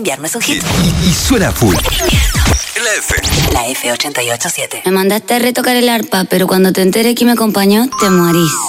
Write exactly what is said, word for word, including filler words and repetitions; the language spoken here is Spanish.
Invierno es un hit. Y, y suena full. La F. La F ochenta y ocho punto siete. Me mandaste a retocar el arpa, pero cuando te enteré que me acompañó, te morís.